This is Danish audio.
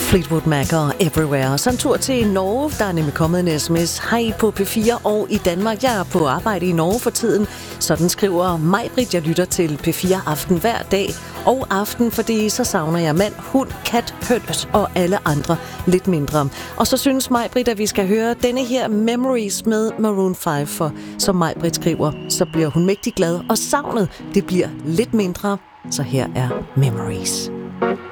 Fleetwood Mac og Everywhere. Så en tur til Norge. Der er nemlig kommet en sms. Hej på P4 og i Danmark. Jeg er på arbejde i Norge for tiden. Sådan skriver Maj-Brit. Jeg lytter til P4 Aften hver dag og aften, fordi så savner jeg mand, hund, kat, høns og alle andre lidt mindre. Og så synes Maj-Brit, at vi skal høre denne her Memories med Maroon 5, for som Maj-Brit skriver, så bliver hun mægtig glad, og savnet, det bliver lidt mindre. Så her er Memories.